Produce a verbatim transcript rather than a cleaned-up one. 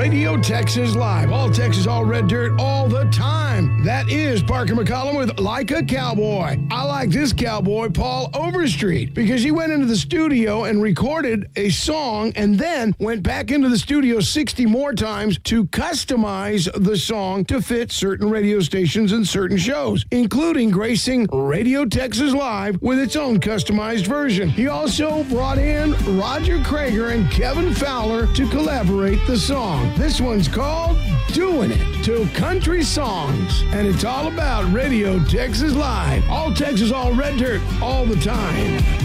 Radio Texas Live. All Texas, all red dirt, all the time. That is Parker McCollum with Like a Cowboy. I like this cowboy, Paul Overstreet, because he went into the studio and recorded a song and then went back into the studio sixty more times to customize the song to fit certain radio stations and certain shows, including gracing Radio Texas Live with its own customized version. He also brought in Roger Krager and Kevin Fowler to collaborate the song. This one's called Doing It to Country Songs, and it's all about Radio Texas Live. All Texas, all red dirt, all the time.